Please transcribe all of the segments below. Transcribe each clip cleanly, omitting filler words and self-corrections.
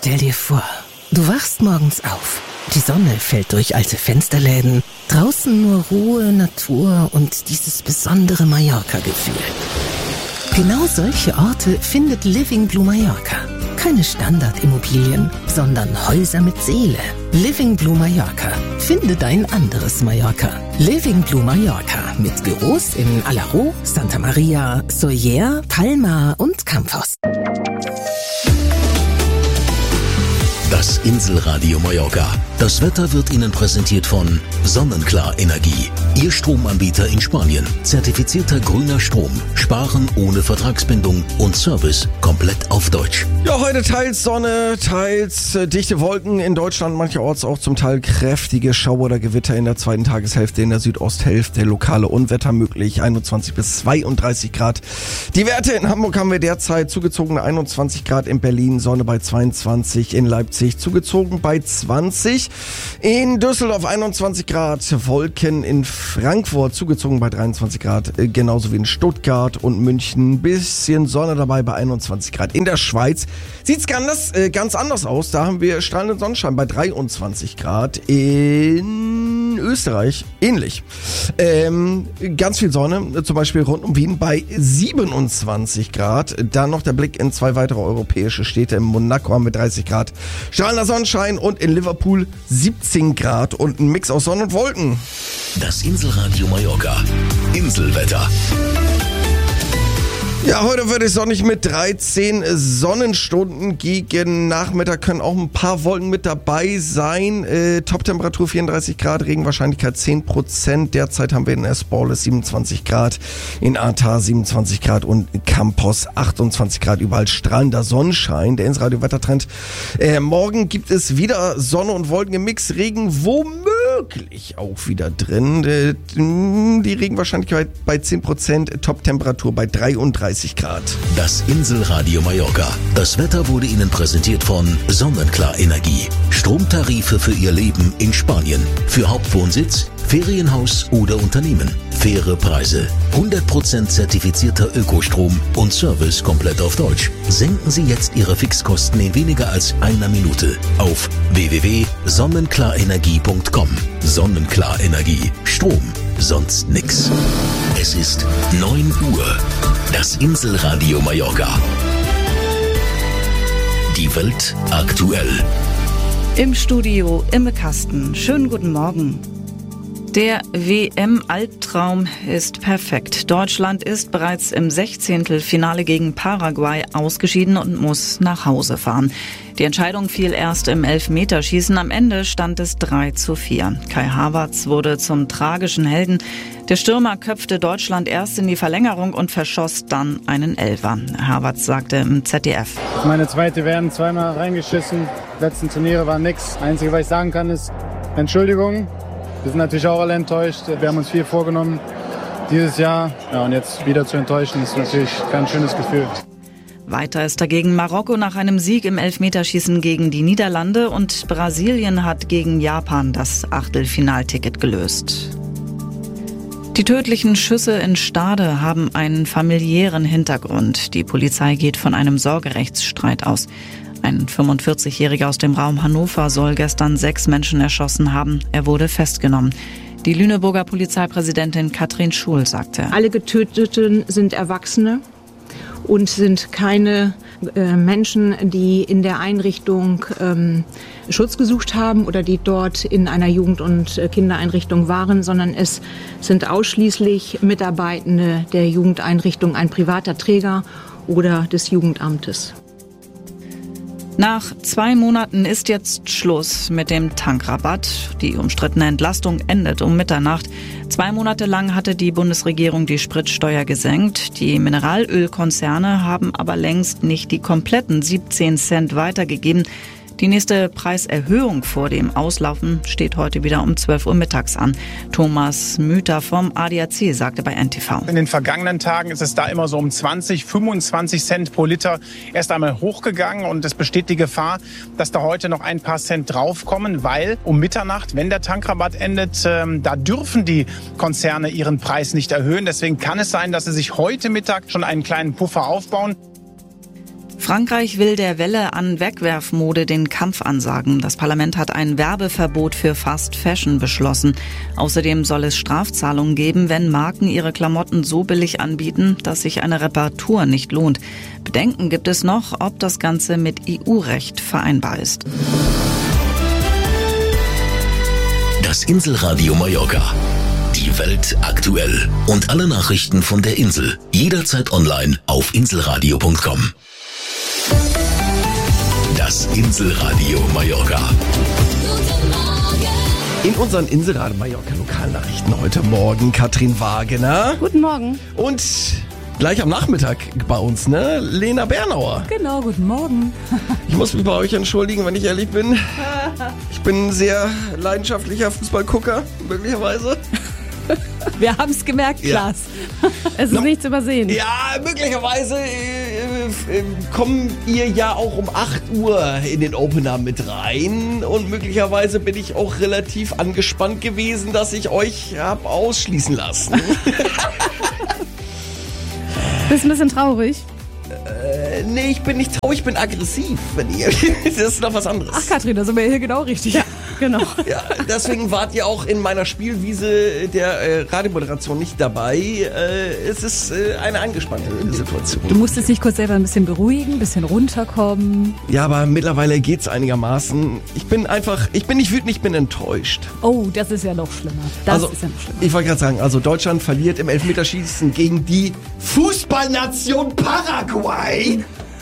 Stell dir vor, du wachst morgens auf. Die Sonne fällt durch alte Fensterläden. Draußen nur Ruhe, Natur und dieses besondere Mallorca-Gefühl. Genau solche Orte findet Living Blue Mallorca. Keine Standardimmobilien, sondern Häuser mit Seele. Living Blue Mallorca. Finde dein anderes Mallorca. Living Blue Mallorca mit Büros in Alaró, Santa Maria, Sóller, Palma und Campos. Das Inselradio Mallorca. Das Wetter wird Ihnen präsentiert von Sonnenklar Energie. Ihr Stromanbieter in Spanien. Zertifizierter grüner Strom. Sparen ohne Vertragsbindung und Service komplett auf Deutsch. Ja, heute teils Sonne, teils dichte Wolken in Deutschland. Mancherorts auch zum Teil kräftige Schauer oder Gewitter in der zweiten Tageshälfte. In der Südosthälfte lokale Unwetter möglich. 21 bis 32 Grad. Die Werte in Hamburg haben wir derzeit zugezogene 21 Grad. In Berlin Sonne bei 22. In Leipzig zugezogen bei 20. In Düsseldorf 21 Grad. Wolken in Frankfurt zugezogen bei 23 Grad. Genauso wie in Stuttgart und München. Bisschen Sonne dabei bei 21 Grad. In der Schweiz sieht's ganz anders aus. Da haben wir strahlenden Sonnenschein bei 23 Grad. In Österreich ähnlich. Ganz viel Sonne, zum Beispiel rund um Wien bei 27 Grad. Dann noch der Blick in zwei weitere europäische Städte. In Monaco haben wir 30 Grad. Strahlender Sonnenschein und in Liverpool 17 Grad und ein Mix aus Sonne und Wolken. Das Inselradio Mallorca. Inselwetter. Ja, heute wird es sonnig mit 13 Sonnenstunden. Gegen Nachmittag können auch ein paar Wolken mit dabei sein. Toptemperatur 34 Grad, Regenwahrscheinlichkeit 10%. Derzeit haben wir in Esporles 27 Grad, in Arta 27 Grad und in Campos 28 Grad. Überall strahlender Sonnenschein. Der Inselradio Wettertrend. Morgen gibt es wieder Sonne und Wolken im Mix. Regen womöglich auch wieder drin. Die Regenwahrscheinlichkeit bei 10%. Toptemperatur bei 33 Grad. Das Inselradio Mallorca. Das Wetter wurde Ihnen präsentiert von Sonnenklar Energie. Stromtarife für Ihr Leben in Spanien. Für Hauptwohnsitz, Ferienhaus oder Unternehmen. Faire Preise. 100% zertifizierter Ökostrom und Service komplett auf Deutsch. Senken Sie jetzt Ihre Fixkosten in weniger als einer Minute auf www.sonnenklarenergie.com. Sonnenklar Energie. Strom. Sonst nix. Es ist 9 Uhr. Das Inselradio Mallorca. Die Welt aktuell. Im Studio Imme Kasten. Schönen guten Morgen. Der WM-Albtraum ist perfekt. Deutschland ist bereits im 16. Finale gegen Paraguay ausgeschieden und muss nach Hause fahren. Die Entscheidung fiel erst im Elfmeterschießen. Am Ende stand es 3:4. Kai Havertz wurde zum tragischen Helden. Der Stürmer köpfte Deutschland erst in die Verlängerung und verschoss dann einen Elfer. Havertz sagte im ZDF: Meine zweite WM, zweimal reingeschissen. Letzten Turniere war nix. Einzige, was ich sagen kann, ist Entschuldigung. Wir sind natürlich auch alle enttäuscht. Wir haben uns viel vorgenommen dieses Jahr. Ja, und jetzt wieder zu enttäuschen, ist natürlich kein schönes Gefühl. Weiter ist dagegen Marokko nach einem Sieg im Elfmeterschießen gegen die Niederlande und Brasilien hat gegen Japan das Achtelfinalticket gelöst. Die tödlichen Schüsse in Stade haben einen familiären Hintergrund. Die Polizei geht von einem Sorgerechtsstreit aus. Ein 45-Jähriger aus dem Raum Hannover soll gestern 6 Menschen erschossen haben. Er wurde festgenommen. Die Lüneburger Polizeipräsidentin Katrin Schul sagte: Alle Getöteten sind Erwachsene und sind keine Menschen, die in der Einrichtung Schutz gesucht haben oder die dort in einer Jugend- und Kindereinrichtung waren, sondern es sind ausschließlich Mitarbeitende der Jugendeinrichtung, ein privater Träger oder des Jugendamtes. Nach 2 Monaten ist jetzt Schluss mit dem Tankrabatt. Die umstrittene Entlastung endet um Mitternacht. 2 Monate lang hatte die Bundesregierung die Spritsteuer gesenkt. Die Mineralölkonzerne haben aber längst nicht die kompletten 17 Cent weitergegeben. Die nächste Preiserhöhung vor dem Auslaufen steht heute wieder um 12 Uhr mittags an. Thomas Müther vom ADAC sagte bei NTV: In den vergangenen Tagen ist es da immer so um 20, 25 Cent pro Liter erst einmal hochgegangen. Und es besteht die Gefahr, dass da heute noch ein paar Cent draufkommen, weil um Mitternacht, wenn der Tankrabatt endet, da dürfen die Konzerne ihren Preis nicht erhöhen. Deswegen kann es sein, dass sie sich heute Mittag schon einen kleinen Puffer aufbauen. Frankreich will der Welle an Wegwerfmode den Kampf ansagen. Das Parlament hat ein Werbeverbot für Fast Fashion beschlossen. Außerdem soll es Strafzahlungen geben, wenn Marken ihre Klamotten so billig anbieten, dass sich eine Reparatur nicht lohnt. Bedenken gibt es noch, ob das Ganze mit EU-Recht vereinbar ist. Das Inselradio Mallorca. Die Welt aktuell. Und alle Nachrichten von der Insel. Jederzeit online auf inselradio.com. Das Inselradio Mallorca. In unseren Inselradio Mallorca Lokalnachrichten heute Morgen Katrin Wagener. Guten Morgen. Und gleich am Nachmittag bei uns, ne? Lena Bernauer. Genau, guten Morgen. Ich muss mich bei euch entschuldigen, wenn ich ehrlich bin. Ich bin ein sehr leidenschaftlicher Fußballgucker, möglicherweise. Wir haben es gemerkt, Klaas. Es ist nichts übersehen. Ja, möglicherweise kommen ihr ja auch um 8 Uhr in den Opener mit rein. Und möglicherweise bin ich auch relativ angespannt gewesen, dass ich euch habe ausschließen lassen. Bist ein bisschen traurig? Nee, ich bin nicht traurig, ich bin aggressiv. Das ist noch was anderes. Ach, Katrin, da sind wir hier genau richtig. Ja, genau. Ja, deswegen wart ihr auch in meiner Spielwiese der Radiomoderation nicht dabei. Es ist eine angespannte Situation. Du musstest dich kurz selber ein bisschen beruhigen, ein bisschen runterkommen. Ja, aber mittlerweile geht's einigermaßen. Ich bin nicht wütend, ich bin enttäuscht. Oh, das ist ja noch schlimmer. Ich wollte gerade sagen, also Deutschland verliert im Elfmeterschießen gegen die Fußballnation Paraguay.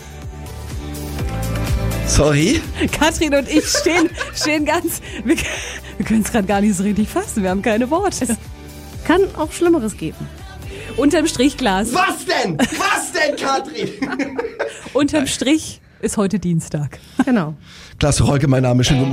Sorry. Katrin und ich stehen ganz... Wir können es gerade gar nicht so richtig fassen. Wir haben keine Worte. Es kann auch Schlimmeres geben. Unterm Strich, Klaas. Was denn? Was denn, Katrin? Unterm Strich ist heute Dienstag. Genau. Klaas Rolke, mein Name. Schönen guten Morgen.